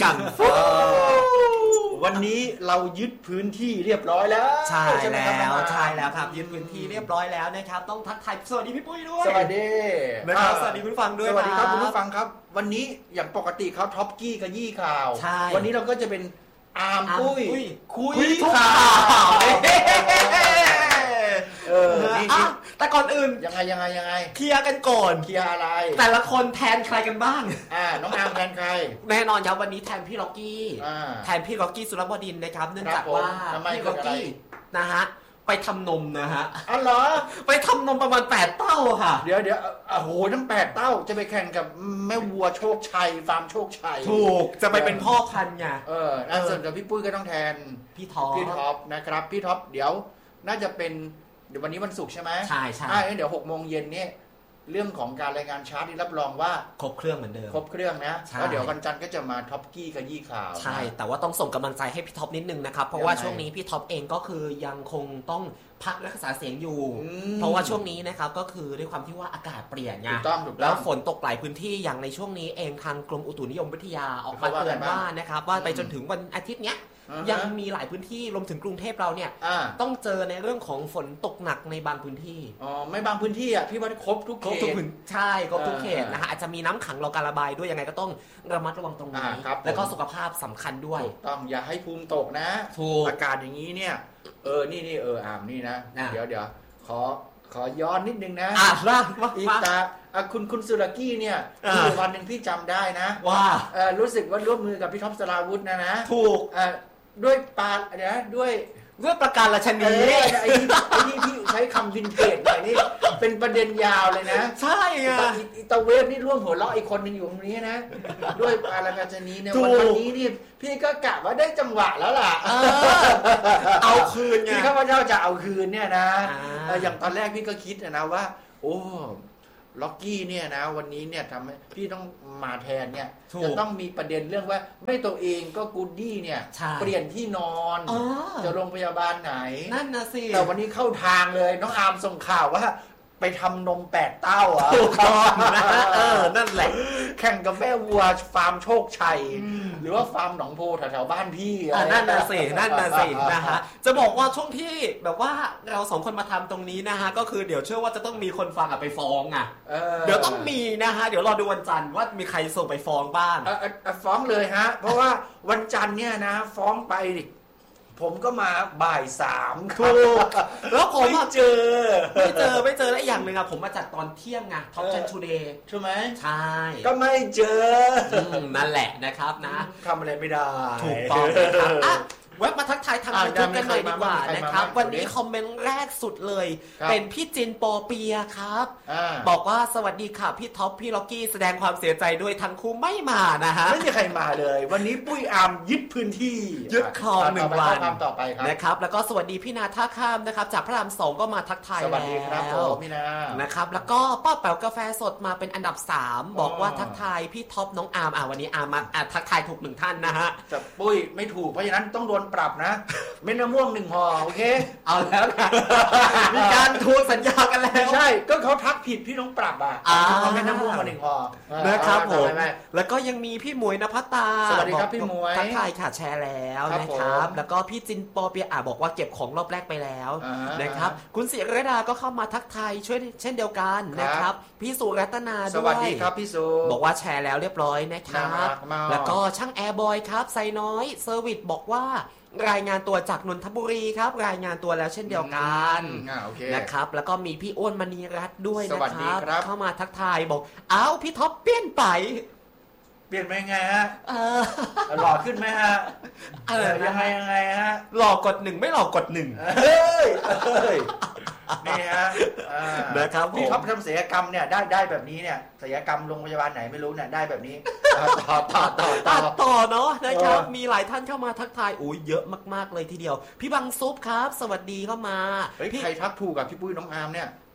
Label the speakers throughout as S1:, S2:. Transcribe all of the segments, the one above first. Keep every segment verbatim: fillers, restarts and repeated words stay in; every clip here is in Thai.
S1: กัน
S2: วันนี้เรายึดพื้นที่เรียบร้อยแล้ว
S1: ใช่แล้วใช่แล้วครับยึดพื้นที่เรียบร้อยแล้วนะครับต้องทักทายสวัสดีพี่ปุ้ยด้วย
S2: สวัสดี
S1: นะครับสวัสดีคุณผู้ฟังด้วย
S2: สวัสดีครับคุณผู้ฟังครับวันนี้อย่างปกติเขาท็อปกี้ขยี้ข่าววันนี้เราก็จะเป็นอาร์มปุ้ยคุยข่าวเออ
S1: แต่ก่อนอื่น
S2: ยังไงยังไงยังไง
S1: เคลียร์กันก่อน
S2: เคลียร์อะไร
S1: แต่ละคนแทนใครกันบ้าง
S2: อ่าน้องอาร์มแทนใคร
S1: แน่นอนครับวันนี้แทนพี่ล็อกกี้แทนพี่ล็อกกี้สุรบดินทร์นะครับเนื่องจากว่าพี่ล็อกกี้นะฮะไปทำนมนะฮะ
S2: อ๋อเหรอ
S1: ไปทำนมประมาณแปดเต้าค่ะ
S2: เดี๋ยวเดี๋ยวโอ้โหทั้งแปดเต้าจะไปแข่งกับแม่วัวโชคชัยฟาร์มโชคชัย
S1: ถูกจะไปเป็นพ่อพันธุ์ไง
S2: เออน่าสนใจพี่ปุ้ยก็ต้องแทน
S1: พี่ท็อป
S2: พี่ท็อปนะครับพี่ท็อปเดี๋ยวน่าจะเป็นเดี๋ยววันนี้วันศุกร์ใช่ไหม
S1: ใช่ใช่
S2: เดี๋ยวหกโมงเย็นนี่เรื่องของการรายงานชาร์ตที่รับรองว่า
S1: ครบเครื่องเหมือนเดิม
S2: ครบเครื่องนะแล้วเดี๋ยววันจันทร์ก็จะมาท็อปกี้ขยี้ข่าว
S1: ใช่แต่ว่าต้องส่งกำลังใจให้พี่ท็อปนิดนึงนะครับเพราะว่าช่วงนี้พี่ท็อปเองก็คือยังคงต้องพักรักษาเสียงอยู่เพราะว่าช่วงนี้นะครับก็คือด้วยความที่ว่าอากาศเปลี่ยนไงแล้วฝนตกหลายพื้นที่อย่างในช่วงนี้เองทางกรมอุตุนิยมวิทยาออกมาเตือนว่านะครับว่าไปจนถึงวันอาทิตย์เนี้ยยังมีหลายพื้นที่รวมถึงกรุงเทพเราเนี่ยต้องเจอในเรื่องของฝนตกหนักในบางพื้นที่
S2: อ๋อไม่บางพื้นที่อ่ะพี่ว่าครบทุกเขต
S1: ใช่ครบทุกเขตนะฮะอาจจะมีน้ำขังรอการระบายด้วยยังไงก็ต้องระมัดระวังตรงนี้แล้วก็สุขภาพสำคัญด้วย
S2: ต้องอย่าให้ภูมิตกนะอากาศอย่างนี้เนี่ยเออนี่นี่เอออ่ามนี่นะเดี๋ยวเดี๋ยวขอขอย้อนนิดนึงนะ
S1: อ่ะว่า
S2: อีตาคุณคุณสุรกี้เนี่ยวันหนึ่งพี่จำได้นะ
S1: ว่า
S2: รู้สึกว่าร่วมมือกับพี่ท็อปสราวุธนะนะ
S1: ถูก
S2: ด้วยปาเดี๋ยวด้วย
S1: ด้วยประการราชนี
S2: ไอ้นี่ไอ้นี่พี่ใช้คำวินเทจหน่อยนี่เป็นประเด็นยาวเลยนะ
S1: ใช่ไง
S2: อีตาเวฟนี่ร่วมหัวเราะอีกคนนึงอยู่ตรงนี้นะด้วยปาราชนีเนี่ยวันนี้นี่พี่ก็กะว่าได้จังหวะแล้วล่ะ
S1: เอาคืนไง
S2: ที่ข้าพเจ้าจะเอาคืนเนี่ยนะอย่างตอนแรกพี่ก็คิดนะว่าโอ้ล็อกกี้เนี่ยนะวันนี้เนี่ยทำให้พี่ต้องมาแทนเนี่ยจะต้องมีประเด็นเรื่องว่าไม่ตัวเองก็กูดดี้เนี่ยเปลี่ยนที่นอนจะโรงพยาบาลไหน
S1: นั่นนะสิ
S2: แต่วันนี้เข้าทางเลยน้องอาร์มส่งข่าวว่าไปทำนมแปดเต้าอ่ะ
S1: ถูกต้องนะเออนั่นแหละ
S2: แข่งกับแม่วัวฟาร์มโชคชัยหรือว่าฟาร์มหนองโพแถวๆบ้านพี่
S1: อ่ะนั่นน่ะสินั่นน่ะสินะฮะจะบอกว่าช่วงที่แบบว่าเราสองคนมาทำตรงนี้นะฮะก็คือเดี๋ยวเชื่อว่าจะต้องมีคนฟังอ่ะไปฟ้องอ่ะเดี๋ยวต้องมีนะฮะเดี๋ยวรอดูวันจันทร์ว่ามีใครส่งไปฟ้องบ้าง
S2: ฟ้องเลยฮะเพราะว่าวันจันทร์เนี่ยนะฟ้องไปผมก็มาบ่ายสาม
S1: ถูกแล้วผมไม่เจอไม่เจอไม่เจอแล้วอย่างหนึ่งอะผมมาจัดตอนเที่ยงไงท็อปจันทูเดย์
S2: ใช่ไหม
S1: ใช่
S2: ก็ไม่เจอ
S1: นั่นแหละนะครับนะ
S2: ทำอะไรไม่ได้
S1: ถูกต้องนะครับแวะมาทักทายทางยูทูบกันหน่อยดีกว่านะครับวันนี้คอมเมนต์แรกสุดเลยเป็นพี่จินปอเปียครับบอกว่าสวัสดีค่ะพี่ท็อปพี่ล็อกกี้แสดงความเสียใจด้วยทั้งคู่ไม่มานะฮะ
S2: ไม่มีใครมาเลยวันนี้ปุ้ยอาร์มยึดพื้นที่
S1: ยึดคลองหนึ่งวัน
S2: ต่อไปครับ
S1: นะครับแล้วก็สวัสดีพี่นาท่าข้ามนะครับจากพระรามสองก็มาทักทาย
S2: สวัสดีครับผมพี่นา
S1: นะครับแล้วก็ป้าแป๋วกาแฟสดมาเป็นอันดับสามบอกว่าทักทายพี่ท็อปน้องอาร์มอ่ะวันนี้อาร์มมาทักทายถูกหนึ่งท่านนะฮะ
S2: แต่ปุ้ยไม่ถูกเพราะฉะนั้นต้องโดนปรับนะเม็ดมะม่วงหนึ่งห่อโอเค
S1: เอาแล้วนะมีการทวงสัญญากันแล้ว
S2: ใช่ก็เขาทักผิดพี่ต้องปรับอ่ะเอาเม็ดมะม่วงมาหนึ่งห่อ
S1: นะครับผมแล้วก็ยังมีพี่หมวยณภัตตา
S2: สวัสดีครับพี่หมวย
S1: ทักทายค่ะแชร์แล้วนะครับแล้วก็พี่จินปอเปียอ่ะบอกว่าเก็บของรอบแรกไปแล้วนะครับคุณศิรดาก็เข้ามาทักทายช่วยเช่นเดียวกันนะครับพี่สุรัตนาด้วย
S2: สวัสดีครับพี่สุ
S1: บอกว่าแชร์แล้วเรียบร้อยนะครับแล้วก็ช่างแอร์บอยครับไซน้อยเซอร์วิสบอกว่ารายงานตัวจากนนทบุรีครับรายงานตัวแล้วเช่นเดียวกันนะครับแล้วก็มีพี่อ้วนมณีรัตน์ด้วยนะครับเข้ามาทักทายบอกอ้าวพี่ท็อปเปลี่ยนไป
S2: เปลี่ยนไปไงฮะหล่อขึ้นไหมฮะยังไงยังไงฮะ
S1: หล่อกดหนึ่งไม่หล่อกดหนึ่ง
S2: เฮ้ยนี่ฮะ
S1: นะครับ
S2: พี่ท็อปทำศัลยกรรมเนี่ยได้ได้แบบนี้เนี่ยศัลยกรรมโรงพยาบาลไหนไม่รู้เนี่ยได้แบบนี้ต่อต่อต่อต่อ
S1: ต่อเนาะนะครับมีหลายท่านเข้ามาทักทายอุ้ยเยอะมากๆเลยทีเดียวพี่บังซุปครับสวัสดีเข้ามา
S2: ใครทักถูกกับพี่ปุ้ยน้องอาร์มเนี่ย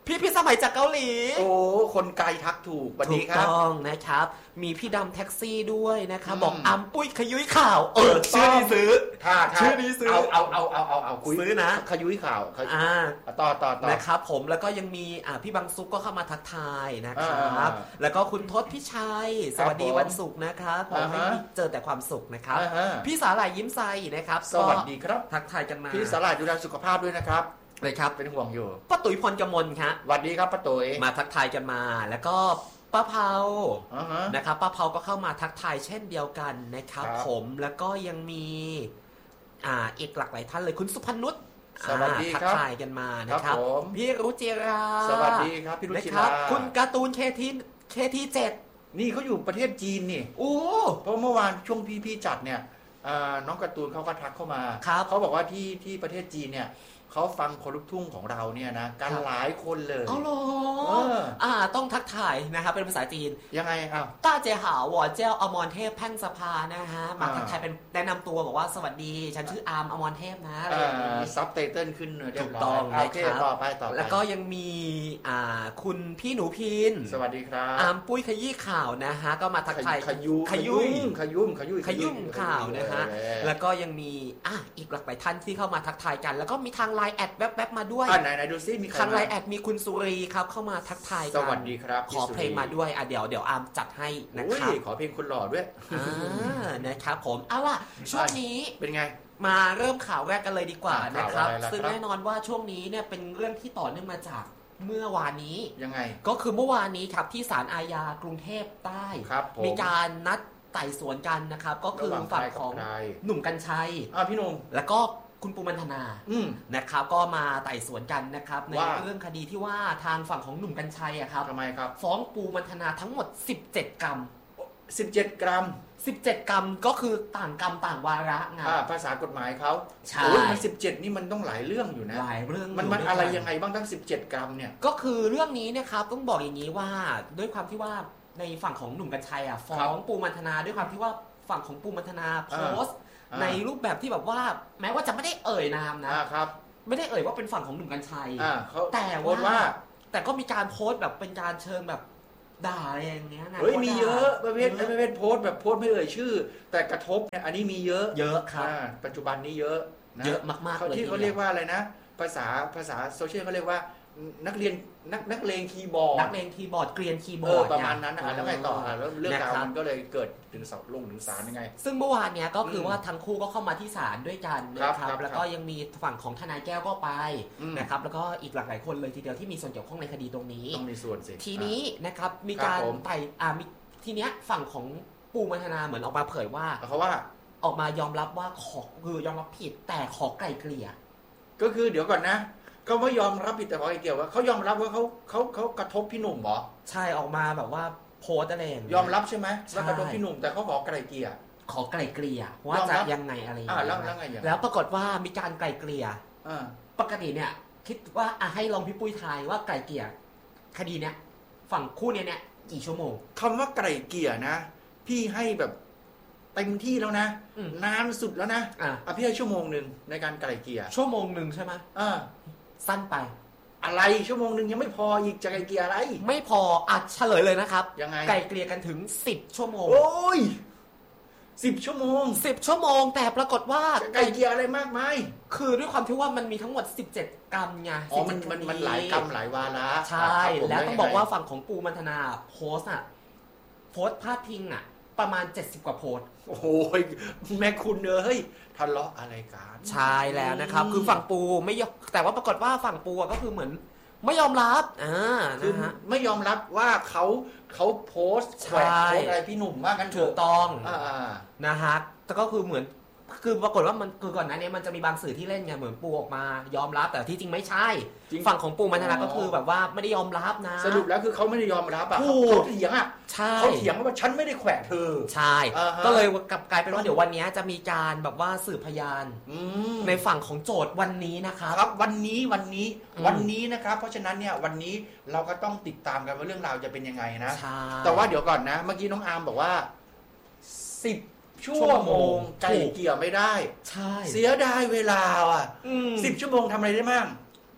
S1: พี่พี่สมัยจากเกาหลี
S2: โอ้คนไกลทักถูกวันนี้ครับ
S1: ถูกต้องนะครับมีพี่ดำแท็กซี่ด้วยนะครับบอกอัมปุ้ยขยุ้ยข่าวเออชื่อนี้ซื้อ
S2: ถ้า
S1: ชื่อนี้ซื้อ
S2: เอาเอาเอาเอาเอาเอา
S1: ซื้อนะ
S2: ขยุ้ยข่าว
S1: อ่า
S2: ต่อต่อต่อ
S1: นะครับผมแล้วก็ยังมีอ่าพี่บังซุกก็เข้ามาทักทายนะครับแล้วก็คุณทศพี่ชัยสวัสดีวันศุกร์นะครับขอให้เจอแต่ความสุขนะครับพี่สาหร่ายยิ้มใสนะครับ
S2: สวัสดีครับ
S1: ทักทายกันมา
S2: พี่สาหร่ายดูแลสุขภาพด้วยนะครับ
S1: เลยครับ
S2: เป็นห่วงอยู่
S1: ป้าตุ๋ยพรกมลครับ
S2: สวัสดีครับป้าตุ๋ย
S1: มาทักทายกันมาแล้วก็ป้าเผา
S2: uh-huh.
S1: นะครับป้าเผาก็เข้ามาทักทายเช่นเดียวกันนะครับผมแล้วก็ยังมีอ่าอีกหลากหลายท่านเลยคุณสุพนุช
S2: สวัสดีครับ
S1: ทักทายกันมานะครับพี่รุจิรา
S2: สวัสดีครับพี่รุจิรา
S1: คุณการ์ตูนเคทีเคทีเจ็ด
S2: นี่เขาอยู่ประเทศจีนนี่
S1: โอ้
S2: เพราะเมื่อวานช่วงพี่พี่จัดเนี่ยน้องการ์ตูนเขาก็ทักเข้ามาเขาบอกว่าที่ที่ประเทศจีนเนี่ยเขาฟังคนลูกทุ่งของเราเนี่ยนะกันหลายคนเลย
S1: อ๋อเหรออ่าต้องทักทายนะครับเป็นภาษาจีน
S2: ยังไงอ้าว
S1: ต้าเจ๋อวอเจ้าอมรเทพแพ่งสภานะฮะมาทักทายเป็นแนะนำตัวบอกว่าสวัสดีฉันชื่ออาร์มอมรเทพนะอะไรอย่างนี้
S2: ซับไตเติลขึ้นเรียบร้อยถู
S1: กต้อง
S2: นะครับต่อไปต่อไป
S1: แล้วก็ยังมีอ่าคุณพี่หนูพิน
S2: สวัสดีครับ
S1: อาร์มปุ้ยขยี้ข่าวนะฮะก็มาทักทาย
S2: ขยุ้ม
S1: ขยุ้ม
S2: ขยุ้มขยุ้ม
S1: ขยุ้มข่าวนะฮะแล้วก็ยังมีอ่ะอีกหลากหลายท่านที่เข้ามาทักทายกันแล้วก็มีทาง ไลน์ แอดแวบๆมาด้วย
S2: อ่ะไหนๆดูซิมีใคร
S1: ทาง ไลน์ แอดมีคุณสุรีครับเข้ามาทักทายกัน
S2: สวัสดีครับ
S1: ขอเพลงมาด้วยอ่ะเดี๋ยวเดี๋ยวอาร์มจัดให้นะครับ
S2: ขอเพลงคนหล่อด้วย
S1: อ่านะครับผมเอาล่ะช่วงนี้
S2: เป็นไง
S1: มาเริ่มข่าวแรกกันเลยดีกว่านะครับซึ่งแน่นอนว่าช่วงนี้เนี่ยเป็นเรื่องที่ต่อเนื่องมาจากเมื่อวานนี้
S2: ยังไง
S1: ก็คือเมื่อวานนี้ครับที่ศาลอาญากรุงเทพใต้มีการนัดไต่สวนกันนะครับก็คือฝั่งของหนุ่มกรรชัย
S2: อ่าพี่หนุ่ม
S1: แล้วก็คุณปูมันธนานะครับก็มาไต่สวนกันนะครับในเรื่องคดีที่ว่าทางฝั่งของหนุ่มกรรชัยอะครับ
S2: ทำไมครับ
S1: ฟ้องปูมันธนาทั้งหมดสิบเจ็ดกรัม
S2: สิบเจ็ดกรัม
S1: สิบเจ็ดกรัมก็คือต่างกรรมต่างวาระไง
S2: ภาษากฎหมายเขา
S1: ใช่
S2: มันสิบเจ็ดนี่มันต้องหลายเรื่องอยู่นะ
S1: หลายเรื่อง
S2: มันมันอะไรยังไงบ้างตั้งสิบเจ็ดกรัมเนี่ย
S1: ก็คือเรื่องนี้นะครับต้องบอกอย่างนี้ว่าด้วยความที่ว่าในฝั่งของหนุ่มกรรชัยอ่ะฟ้องปูมันธนาด้วยความที่ว่าฝั่งของปูมันธนาโพสต์ในรูปแบบที่แบบว่าแม้ว่าจะไม่ได้เอ่ยนามนะครับไม่ได้เอ่ยว่าเป็นฝั่งของหนุ่มกรรชัยแต่ว่าแต่ก็มีการโพสต์แบบเป็นการเชิงแบบด่าอะไรอย่างเงี้ยนะ
S2: เฮ้ยมีเยอะประเภทประเภทโพสต์แบบโพสต์ไม่เอ่ยชื่อแต่กระทบเนี่ยอันนี้มีเยอะ
S1: เยอะครับ
S2: ปัจจุบันนี้เยอะ
S1: เยอะมากๆเลย
S2: ที่เขาเรียกว่าอะไรนะภาษาภาษาโซเชียลเขาเรียกว่านักเรียนนักนักเลงคีย์บอร์ด
S1: นักเลงคีย์บอร์ดเกรียนคีย์บอร์ด
S2: ประมาณนั้นอ่ะแล้วไงต่อแล้วเรื่องราวมันก็เลยเกิดถึงศาลลงถึงศาลยังไง
S1: ซึ่งเมื่อวานเนี้ยก็คือว่าทั้งคู่ก็เข้ามาที่ศาลด้วยกันนะครับแล้วก็ยังมีฝั่งของทนายแก้วก็ไปนะครับแล้วก็อีกหลากหลายคนเลยทีเดียวที่มีส่วนเกี่ยวข้องในคดีตรงนี้
S2: ต้องมีส่วนสิ
S1: ทีนี้นะครับมีการไปอ่ามีทีเนี้ยฝั่งของปูมันธนาเหมือนออกมาเผยว่า
S2: เขาว่า
S1: ออกมายอมรับว่าขอคือยอมรับผิดแต่ขอไกลเกลี่ย
S2: ก็คือเดี๋ยวก่อนนะเขาไม่ยอมรับผิดแต่ขอไกลเกลี่ยว่าเขายอมรับว่าเขาเขาเขากระทบพี่หนุ่มเหรอ
S1: ใช่ออกมาแบบว่าโพสอะไร
S2: ยอมรับใช่ไหมว่ากระทบพี่หนุ่มแต่เขาขอไกลเกลี่ย
S1: ขอไกลเกลี่ยว่าจะยังไงอะไรอย่างเงี้
S2: ยแล้วแล้วไงอย่าง
S1: แล้วปรากฏว่ามีการไกลเกลี่ยปกติเนี่ยคิดว่าอ่ะให้ลองพี่ปุ้ยทายว่าไกลเกลี่ยคดีเนี้ยฝั่งคู่เนี้ยเนี่ยกี่ชั่วโมง
S2: คำว่าไกลเกลี่ยนะพี่ให้แบบเต็มที่แล้วนะนานสุดแล้วนะอ่ะพี่ให้ชั่วโมงนึงในการไกลเกลี่ย
S1: ชั่วโมงนึงใช่ไหม
S2: อ่า
S1: สั้นไป
S2: อะไรชั่วโมงนึงยังไม่พออีกจะไกลเกลี่ยอะไร
S1: ไม่พออ่ะเฉลยเลยนะครับ
S2: ยังไง
S1: ไกลเกลี่ยกันถึงสิบชั่วโมง
S2: โอ้ยสิบชั่วโมง
S1: สิบชั่วโมงแต่ปรากฏว่า
S2: ไกลเกลี่ยอะไรมากมาย
S1: คือด้วยความที่ว่ามันมีทั้งหมดสิบเจ็ดกรัมไง
S2: อ๋อมันมันมันหลายกรัมหลายวาระ
S1: ใช่แล้วต้องบอกว่าฝั่งของปูมันธนาโพสอ่ะโพสพาดพิงอ่ะประมาณเจ็ดสิบกว่าโพส
S2: โอ้โหแม่คุณเอ้ยทะเลาะอะไรกัน
S1: ใช่แล้วนะครับคือฝั่งปูไม่ยอมแต่ว่าปรากฏว่าฝั่งปูก็คือเหมือนไม่ยอมรับอ่า
S2: คือไม่ยอมรับว่าเขาเขาโพสต์แขวะโพสอะไรพี่หนุ่มว่ากัน
S1: ถูกต้อง
S2: อ่า
S1: นะฮะแต่ก็คือเหมือนคือปรากฏว่ามันคือก่อนหน้านี้มันจะมีบางสื่อที่เล่นไงเหมือนปูออกมายอมรับแต่ที่จริงไม่ใช่ฝั่งของปูมันธนาก็คือแบบว่าไม่ได้ยอมรับนะ
S2: สรุปแล้วคือเขาไม่ได้ยอมรับอ่ะเขาเถียงอ่ะเขาเถียงว่าฉันไม่ได้แขวะเธอ
S1: ใช่ก็เลยกลับกลายเป็นว่าเดี๋ยววันนี้จะมีการแบบว่าสืบพยานในฝั่งของโจทย์วันนี้นะครับ
S2: ครับวันนี้วันนี้วันนี้นะครับเพราะฉะนั้นเนี่ยวันนี้เราก็ต้องติดตามกันว่าเรื่องราวจะเป็นยังไงนะแต่ว่าเดี๋ยวก่อนนะเมื่อกี้น้องอาร์มบอกว่าสิบชั่วโมงไกลเกลี่ยไม่ได้
S1: ใช่
S2: เสียดายเวลาอ่ะสิบชั่วโมงทำอะไรได้บ้าง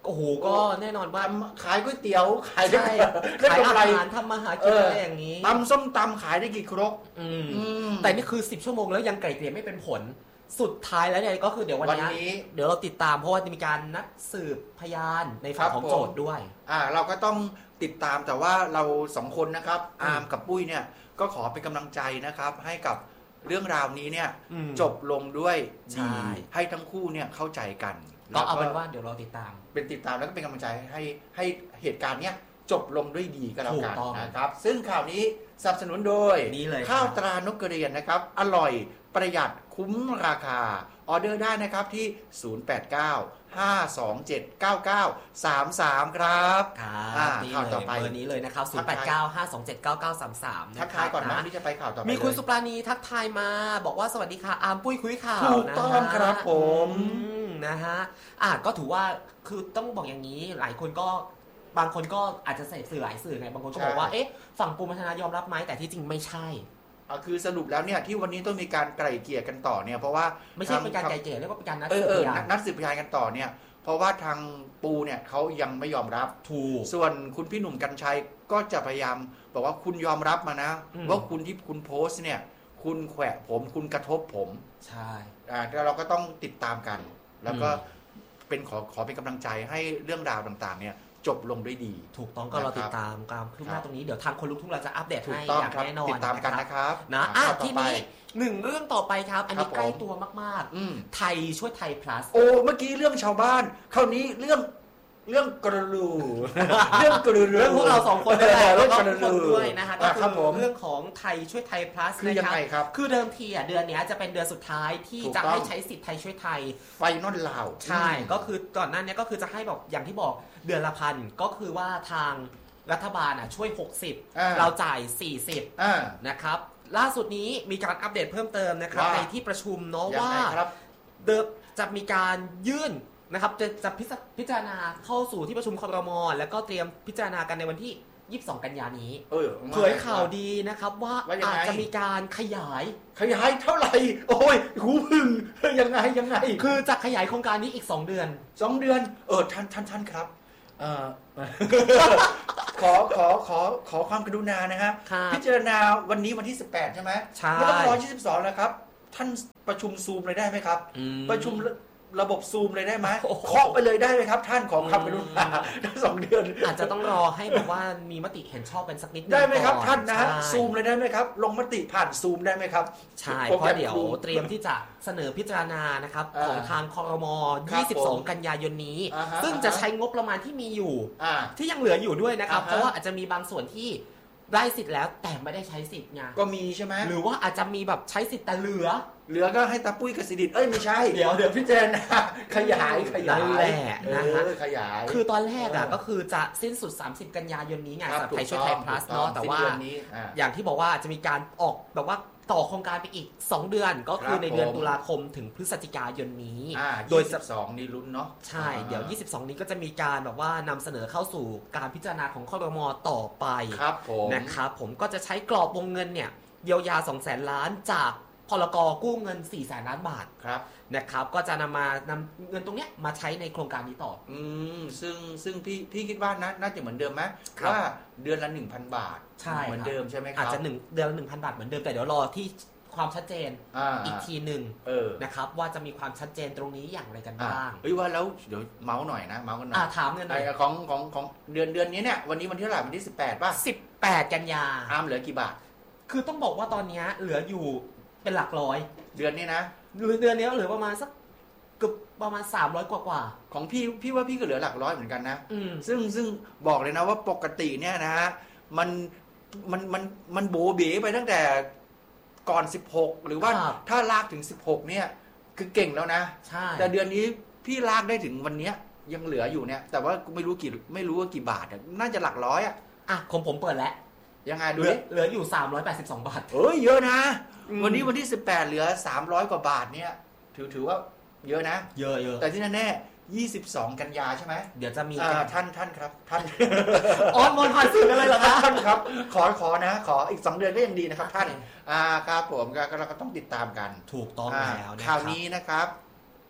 S1: โอ้โหก็แน่นอนว่า
S2: ขายก๋วยเตี๋ยวขาย
S1: ได้ขายอาหารทำมาหากินอะไรอย่างนี้
S2: ตำส้มตำขายได้กี่ครก
S1: แต่นี่คือสิบชั่วโมงแล้วยังไกลเกลี่ยไม่เป็นผลสุดท้ายแล้วเนี่ยก็คือเดี๋ยววันนี้เดี๋ยวเราติดตามเพราะว่าจะมีการนัดสืบพยานในฝั่งของโจทย์ด้วย
S2: อ่าเราก็ต้องติดตามแต่ว่าเราสองคนนะครับอาร์มกับปุ้ยเนี่ยก็ขอเป็นกำลังใจนะครับให้กับเรื่องราวนี้เนี่ยจบลงด้วยดีให้ทั้งคู่เนี่ยเข้าใจกัน
S1: ก็เอาเป็นว่าเดี๋ยวเราติดตาม
S2: เป็นติดตามแล้วก็เป็นกำลังใจให้ให้เหตุการณ์เนี้ยจบลงด้วยดีก็แล้วกันนะครับซึ่งข่าวนี้สนับสนุนโดยข้าวตรานกกระเรียนนะครับอร่อยประหยัดคุ้มราคาออเดอร์ได้นะครับที่ศูนย์ แปด เก้า ห้า สอง เจ็ด เก้า เก้า สาม สามครับ
S1: ครับข่าวต่อไปเบอร์นี้เลยนะครับศูนย์ แปด เก้า ห้า สอง เจ็ด เก้า เก้า สาม สาม
S2: ทักทายก่อนนะที่จะไปข่าวต่อไป
S1: มีคุณสุปราณีทักทายมาบอกว่าสวัสดีค่ะอาร์มปุ้ยคุยข่าว
S2: ถูกต้องครับผม
S1: นะฮะอ่ะก็ถือว่าคือต้องบอกอย่างนี้หลายคนก็บางคนก็อาจจะใส่สื่อหลายสื่อไงบางคนก็บอกว่าเอ๊ะฝั่งปูมัทนายอมรับไหมแต่ที่จริงไม่ใช่
S2: คือสรุปแล้วเนี่ยที่วันนี้ต้องมีการไกล่เกลี่ยกันต่อเนี่ยเพราะว่า
S1: ไม่ใช่เป็นการไกล่เกลี่ยเรียกว่าเป็นการนัดสืบ
S2: พยานนัดสืบพยานกันต่อเนี่ยเพราะว่าทางปูเนี่ยเขายังไม่ยอมรับ
S1: ถูก
S2: ส่วนคุณพี่หนุ่มกรรชัยก็จะพยายามบอกว่าคุณยอมรับมานะว่าคุณที่คุณโพสเนี่ยคุณแขวะผมคุณกระทบผม
S1: ใช่
S2: อ่าแล้วเราก็ต้องติดตามกันแล้วก็เป็นขอขอเป็นกำลังใจให้เรื่องราวต่างๆเนี่ยจบลงด้วยดี
S1: ถูกต้องก็เราติดตามการคืบหน้าตรงนี้เดี๋ยวทางคนลุกทุ่งเราจะอัปเดตให้อย่างแน่นอน
S2: ติดตามกันนะครับ
S1: นะอ่ะทีนี้หนึ่งเรื่องต่อไปครับอันนี้ใกล้ตัวมากๆไทยช่วยไทย plus
S2: โอ้เมื่อกี้เรื่องชาวบ้านคราวนี้เรื่องเรื่องกระลูเรื่องกระลู
S1: เรื่องพวกเราสองคนนี่แหละแล้วก็คนด้วยนะคะก็คือเรื่องของไทยช่วยไทย plus
S2: คือยังไงครับ
S1: คือเดิมทีอ่ะเดือนนี้จะเป็นเดือนสุดท้ายที่จะให้ใช้สิทธิ์ไทยช่วยไทย
S2: ไฟนอลลาว
S1: ใช่ก็คือก่อนหน้านี้ก็คือจะให้แบบอย่างที่บอกเดือนละพันก็คือว่าทางรัฐบาลอ่ะช่วยหกสิบเราจ่ายสี่สิบนะครับล่าสุดนี้มีการอัปเดตเพิ่มเติมนะครับในที่ประชุมเนาะว่าเดิมจะมีการยื่นนะครับจะจะพิจารณาเข้าสู่ที่ประชุมครม.แล้วก็เตรียมพิจารณากันในวันที่ยี่สิบสองกันยายนนี้เผยข่าวดีนะครับว่าอาจจะมีการขยาย
S2: ขยายเท่าไหร่โอ้ยหูพึ่งยังไงยังไง
S1: คือจะขยายโครงการนี้อีกสองเดือน
S2: สองเดือนเออท่านท่านท่านครับเอ่อขอขอขอขอความกรุณานะฮะพิจารณาวันนี้วันที่สิบแปดใช่ไหมไม่ต้องรอยี่สิบสองแล้วครับท่านประชุมซูมเลยได้ไหมครับประชุมระบบซูมเลยได้ไหมเคาะไปเลยได้ไหมครับท่านของคำกรุณาทั้งสองเดือน
S1: อาจจะต้องรอให้แบบว่ามีมติเห็นชอบเป็นสักนิด
S2: ได้ไหมครับท่านนะซูมเลยได้ไหมครับลงมติผ่านซูมได้ไหมครับ
S1: ใช่เพราะเดี๋ยวเตรียมที่จะเสนอพิจารณานะครับของทางครม.ยี่สิบสองกันยายนนี้ซึ่งจะใช้งบประมาณที่มีอยู่ที่ยังเหลืออยู่ด้วยนะครับเพราะว่าอาจจะมีบางส่วนที่ได้สิทธิ์แล้วแต่ไม่ได้ใช้สิทธิ์ไง
S2: ก็มีใช่ไหม
S1: หรือว่าอาจจะมีแบบใช้สิทธิ์แต่เหลือ
S2: เหลือก็ให้ตาปุ้ยกับสิริเอ้ยไม่ใช่
S1: เดี๋ยวเดี๋ยวพี่เจน
S2: ขยายขยาย
S1: นั่นแหละนะฮะ
S2: ขยาย
S1: คือตอนแรกอ่ะก็คือจะสิ้นสุดสามสิบกันยายนนี้ไงสำหรับไทยช่วยไทย plus เนาะแต่ว่าอย่างที่บอกว่าจะมีการออกแบบว่าต่อโครงการไปอีกสองเดือนก็คือในเดือนตุลาคมถึงพฤศจิกายนนี้
S2: โดยยี่สิบสองนี่ลุ้นเนาะ
S1: ใช่เดี๋ยวยี่สิบสองนี้ก็จะมีการแบบว่านำเสนอเข้าสู่การพิจารณาของครม.ต่อไปนะครับผมก็จะใช้กรอบวงเงินเนี่ยเยียวยา สองแสน ล้านจากพรก.กู้เงิน สี่แสน ล้านบาท
S2: ครับ
S1: นะครับก็จะนำมานำเงินตรงเนี้ยมาใช้ในโครงการนี้ต่อ
S2: อืมซึ่งซึ่งพี่พี่คิดว่านะน่าจะเหมือนเดิมไหมว่าเดือนละ หนึ่งพัน บาท
S1: ใช่
S2: เหมือนเดิมใช่ไหมครับ
S1: อาจจะหนึ่งเดือนละ หนึ่งพัน บาทเหมือนเดิมแต่เดี๋ยวรอที่ความชัดเจน อ, อีกทีหนึ่งนะครับว่าจะมีความชัดเจนตรงนี้อย่างไรกันบ้าง
S2: เฮ้ยว่าแล้วเดี๋ยวเมาส์หน่อยนะเมาส์กันหน่อย
S1: ถามกันหน่อย
S2: ของของของเดือนเดือนนี้เนี่ยวันนี้วันที่เท่าไหร่วันที่สิบแปดป่ะ
S1: สิบแปดกันยา
S2: อาร์มเหลือกี่บาท
S1: คือต้องบอกว่าตอนนี้เหลืออยู่เป็นหลักร้อย
S2: เดือนนี้นะ
S1: เดือนนี้เหลือประมาณสักเกือบประมาณสามร้อยกว่ากว่า
S2: ของพี่พี่ว่าพี่ก็เหลือหลักร้อยเหมือนกันนะซึ่งซึ่งบอกเลยนะว่าปกติเนี่ยนะฮะมันมันมันมันโบเบ๋ไปตั้งแต่ก่อนสิบหกหรือว่าถ้าลากถึงสิบหกเนี่ยคือเก่งแล้วนะ
S1: ใช่
S2: แต่เดือนนี้พี่ลากได้ถึงวันนี้ยังเหลืออยู่เนี่ยแต่ว่าไม่รู้กี่ไม่รู้ว่ากี่บาทน่าจะหลักร้อยอ่ะ
S1: อ่ะของผมเปิดแล้ว
S2: ยังไงดู
S1: ดิเหลืออยู่สามร้อยแปดสิบสองบาท
S2: เอ้ยเยอะนะวันนี้วันที่สิบแปดเหลือสามร้อยกว่าบาทเนี่ยถือถือว่าเยอะนะ
S1: เยอะๆ
S2: แต่ที่แน่ๆยี่สิบสองกันยาใช่ไหม
S1: เดี๋ยวจะมี
S2: ท่านท่านครับท่าน
S1: ออนบนผ่านสื่อกันเลยเหรอครับ
S2: ท่านครับขอขอนะขออีกสองเดือนก็ยังดีนะครับท่านอ่าครับผมก็เราก็ต้องติดตามกัน
S1: ถูกต้องแล้ว
S2: ข่าวนี้นะครับ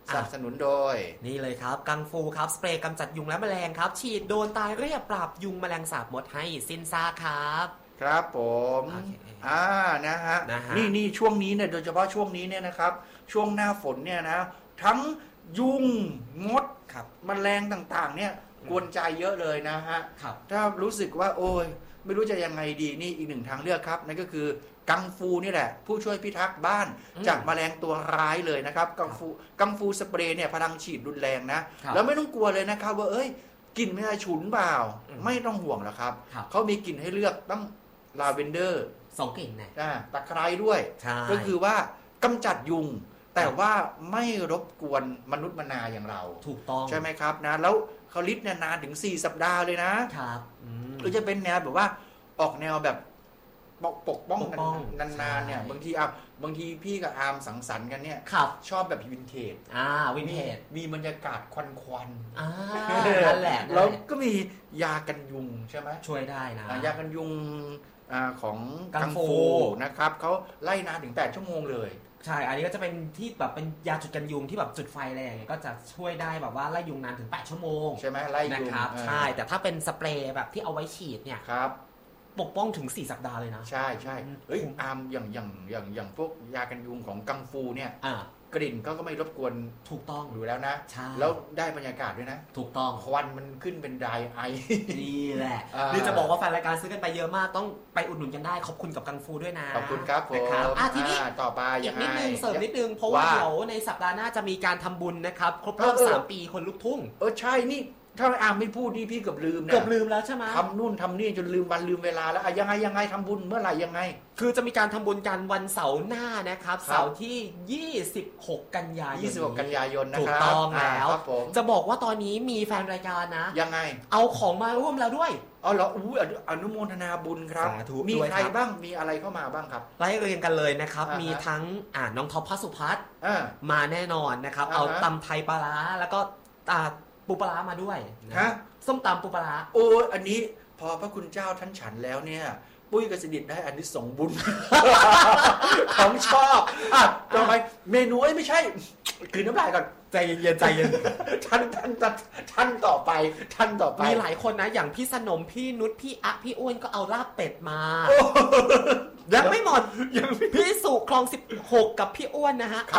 S2: สนับสนุนโดย
S1: นี่เลยครับกังฟูครับสเปรย์กำจัดยุงและแมลงครับฉีดโดนตายเรียบปราบยุงแมลงสาบมดให้สิ้นซากครับ
S2: ครับผมอ่านะฮะนี่นี่ช่วงนี้เนี่ยโดยเฉพาะช่วงนี้เนี่ยนะครับช่วงหน้าฝนเนี่ยนะทั้งยุงมดแมลงต่างๆเนี่ยกวนใจเยอะเลยนะฮะถ้ารู้สึกว่าโอ้ยไม่รู้จะยังไงดีนี่อีกหนึ่งทางเลือกครับนั่นก็คือกังฟูนี่แหละผู้ช่วยพิทักษ์บ้านจากแมลงตัวร้ายเลยนะครับกังฟูกังฟูสเปรย์เนี่ยพลังฉีดรุนแรงนะแล้วไม่ต้องกลัวเลยนะครับว่าเอ้ยกลิ่นไม่ได้ฉุนเปล่าไม่ต้องห่วงหรอกครับเขามีกลิ่นให้เลือกตั้งลาเวนเดอร์
S1: สองกลิ่นนะ
S2: ตะไคร้ด้วยก็คือว่ากำจัดยุงแต่ว่าไม่รบกวนมนุษย์มนาอย่างเรา
S1: ถูกต้อง
S2: ใช่ไหมครับนะแล้วเขาลิฟต์นานถึงสี่สัปดาห์เลยนะครับหรือจะเป็นแนวแบบว่าออกแนวแบบปกป้องนานๆเนี่ยบางทีอ่ะบางทีพี่กับอาร์มสังสรรค์กันเนี่ยชอบแบบวินเทจ
S1: อ่าวินเทจ
S2: มีบรรยากาศควันควัน
S1: อ่านั่นแหละ
S2: แล้วก็มียากันยุงใช่ไหม
S1: ช่วยได้นะ
S2: ยากันยุงของกังฟูนะครับเขาไล่นานถึงแปดชั่วโมงเลย
S1: ใช่อันนี้ก็จะเป็นที่แบบเป็นยาจุดกันยุงที่แบบจุดไฟอะไรอย่างเงี้ยก็จะช่วยได้แบบว่าไล่ยุงนานถึงแปดชั่วโมง
S2: ใช่ไหมไล่ยุง
S1: นะครับใช่แต่ถ้าเป็นสเปรย์แบบที่เอาไว้ฉีดเนี่ย
S2: ครับ
S1: ปกป้องถึงสี่สัปดาห์เลยนะ
S2: ใช่ใช่เฮ้ยอาร์มอย่างอย่างอย่างอย่างพวกยากันยุงของกังฟูเนี่ยกลิ่นก็ไม่รบกวน
S1: ถูกต้อง
S2: อยู่แล้วนะแล้วได้บรรยากาศด้วยนะ
S1: ถูกต้อง
S2: ควันมันขึ้นเป็นไดไอ
S1: นี่แหละนี่จะบอกว่าแฟนรายการซื้อกันไปเยอะมากต้องไปอุดหนุนกันได้ขอบคุณกับกังฟูด้วยนะ
S2: ขอบคุณครับผม
S1: อ่ะทีนี้
S2: ต่อไป
S1: อีกนิดนึงเสริมนิดนึงเพราะว่าเดี๋ยวในสัปดาห์หน้าจะมีการทำบุญนะครับครบรอบสามปีคนลุกทุ่ง
S2: เออใช่นี่ถ้าอาร์มไม่พูดนี่พี่เกือบลืมนะ
S1: เกือบลืมแล้วใช่ไหม
S2: ทำนู่นทำนี่จนลืมวันลืมเวลาแล้วยังไงยังไงทำบุญเมื่อไหร่ยังไง
S1: คือจะมีการทำบุญกันวันเสาร์หน้านะครับเสาร์ที่ยี่สิบหกกันยายน
S2: ยี่สิบหกกันยายนนะครับ
S1: ถูกต้องแล้วจะบอกว่าตอนนี้มีแฟนรายการนะ
S2: ยังไง
S1: เอาของมาร่วมแล้วด้วย
S2: อ๋อเหรออู้อนุโมทนาบุญครับมีใครบ้างมีอะไรเข้ามาบ้างครับ
S1: ไล่เรียงกันเลยนะครับมีทั้งอ่าน้องท็อปพัสุพัฒน์มาแน่นอนนะครับเอาตำไทยปลาร้าแล้วก็ปูปลาร้ามาด้วย
S2: ฮะ
S1: ส้มตำปูปลา
S2: โอ้อันนี้พอพระคุณเจ้าท่านฉันแล้วเนี่ยปุ้ยกับสิริได้อานิสงส์บุญ ของชอบอ่ะต่อไปเมนูไม่ใช่คืนน้ำลายก่อน
S1: ใจเย็นใจเย็น
S2: ท่านท่านท่านต่อไปท่านต่อไป
S1: มีหลายคนนะอย่างพี่สนมพี่นุชพี่อะพี่อ้วนก็เอาลาบเป็ดมายังไม่หมดพี่สุคลองสิบหกกับพี่อ้วนนะฮะ